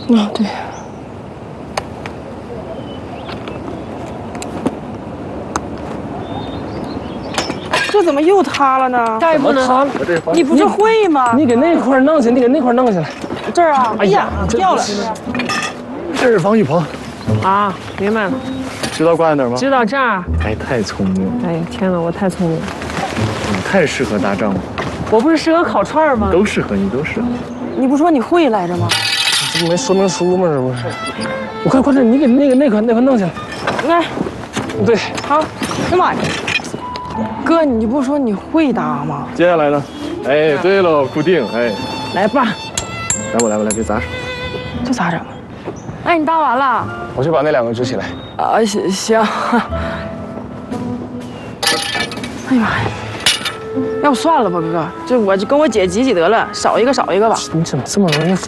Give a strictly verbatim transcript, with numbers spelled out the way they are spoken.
嗯，对。这怎么又塌了呢？ 下一步呢？ 你不是会吗？ 你给那块弄下，你给那块弄下来。 这儿啊！哎呀，掉了。 这是防雨棚。 啊，明白了。 知道挂在哪儿吗？ 知道这儿。 哎，太聪明了！ 哎呀，天哪，我太聪明了。 你太适合搭帐篷。 我不是适合烤串吗？ 都适合你，都适合。 你不说你会来着吗？ 这不没说明书吗？这不是。我快快点，你给那个那块那块弄下来。 来。 对。 好。哎呀妈呀！哥，你不说你会搭吗？ 接下来呢？哎，对喽，固定。哎， 来吧。 来我来我来，别砸手。 这咋整？哎，你搭完了？ 我去把那两个支起来。 啊，行行。哎呀妈呀！要不算了吧，哥哥，这我就跟我姐挤挤得了，少一个少一个吧。 你怎么这么容易